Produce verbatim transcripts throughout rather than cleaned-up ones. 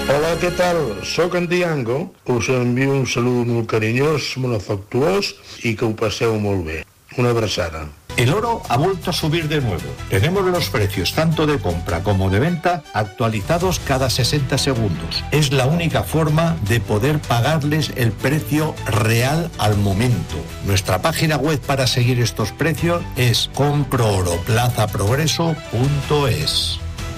Hola, què tal? Soc en Diango. Us envio un salut molt carinyós, molt afectuós i que ho passeu molt bé. Una abraçada. El oro ha vuelto a subir de nuevo. Tenemos los precios tanto de compra como de venta actualizados cada sesenta segundos. Es la única forma de poder pagarles el precio real al momento. Nuestra página web para seguir estos precios es comprooroplazaprogreso punto es.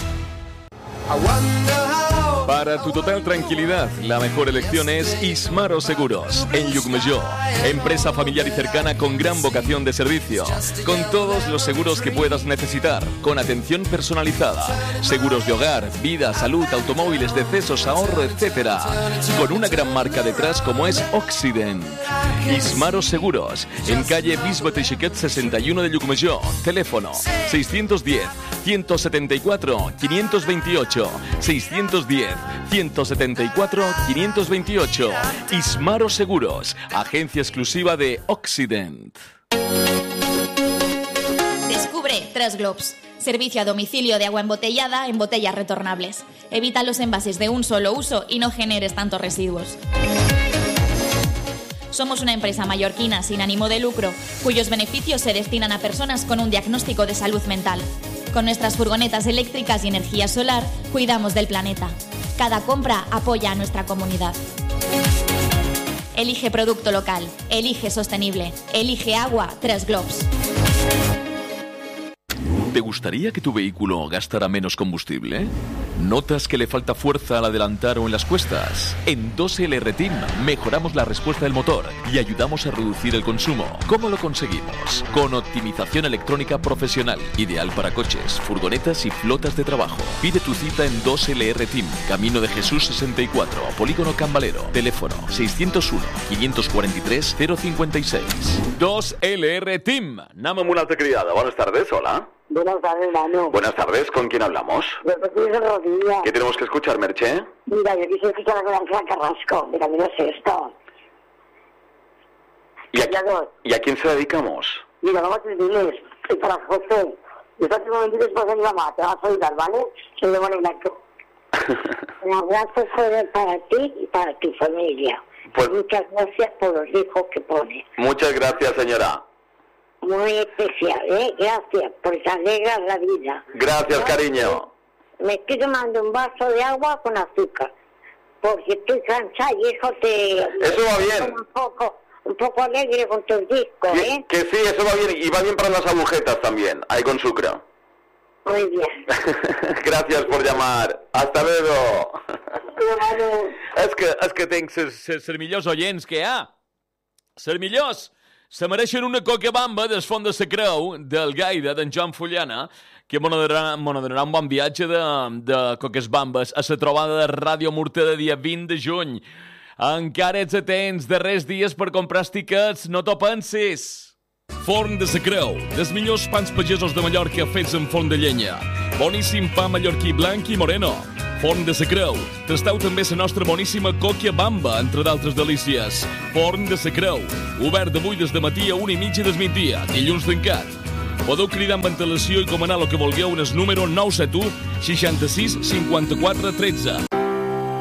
Para tu total tranquilidad, la mejor elección es Ismaro Seguros, en Llucmajor. Empresa familiar y cercana con gran vocación de servicio, con todos los seguros que puedas necesitar, con atención personalizada, seguros de hogar, vida, salud, automóviles, decesos, ahorro, etcétera. Con una gran marca detrás como es Occident. Ismaro Seguros, en calle Bisbe Teixequet sesenta y uno de Llucmajor. Teléfono seiscientos diez, ciento setenta y cuatro, quinientos veintiocho, seiscientos diez, ciento setenta y cuatro, quinientos veintiocho. Ismaro Seguros, agencia exclusiva de Occident. Descubre Tres Globs, servicio a domicilio de agua embotellada en botellas retornables. Evita los envases de un solo uso y no generes tantos residuos. Somos una empresa mallorquina sin ánimo de lucro, cuyos beneficios se destinan a personas con un diagnóstico de salud mental. Con nuestras furgonetas eléctricas y energía solar, cuidamos del planeta. Cada compra apoya a nuestra comunidad. Elige producto local, elige sostenible, elige agua Tres Globs. ¿Te gustaría que tu vehículo gastara menos combustible? ¿Notas que le falta fuerza al adelantar o en las cuestas? En dos L R Team mejoramos la respuesta del motor y ayudamos a reducir el consumo. ¿Cómo lo conseguimos? Con optimización electrónica profesional, ideal para coches, furgonetas y flotas de trabajo. Pide tu cita en dos L R Team, Camino de Jesús sesenta y cuatro, Polígono Cambalero. Teléfono seiscientos uno, quinientos cuarenta y tres, cero cincuenta y seis. dos L R Team. Anem amb una altra criada. Buenas tardes, hola. Buenas tardes, Manu. Buenas tardes, ¿con quién hablamos? ¿Qué tenemos que escuchar, Merche? Mira, yo quisiera escuchar a Granja Carrasco, de Camino Sexto. ¿Y a, ¿Y a quién se la dedicamos? Mira, vamos a decirles, y para José, y para un momentito después de mi mamá, te vas a ayudar, ¿vale? Se le pone blanco. Un abrazo fuerte para ti y para tu familia. Pues, muchas gracias por los hijos que pone. Muchas gracias, señora. Muy especial, ¿eh? Gracias, porque alegras la vida. Gracias, cariño. Me estoy tomando un vaso de agua con azúcar, porque estoy cansada y eso te... Eso va bien. Un poco, un poco alegre con tus discos, ¿eh? Que, que sí, eso va bien, y va bien para las agujetas también, ahí con sucre. Muy bien. Gracias por llamar. Hasta luego. Claro. És que, és que tinc els millors oients que hi ha. Els millors. Se mereixen una coca bamba del Font de la Creu, del Gaire, d'en Joan Fullana, que m'ho donarà, donarà un bon viatge de, de coques bambes a la trobada de Ràdio Murta de dia vint de juny. Encara ets a temps, darrers dies per comprar els tiquets, no t'ho pensis. Forn de la Creu, dels millors pans pagesos de Mallorca fets en forn de llenya. Boníssim pa mallorquí blanc i moreno. Forn de la Creu. Tasteu també la nostra boníssima coca bamba, entre d'altres delícies. Forn de la Creu. Obert d'avui des de matí a una i mitja del migdia. Dilluns tancat. Podeu cridar amb antelació i comanar el que vulgueu en el número nou set u, seixanta-sis, cinquanta-quatre, tretze.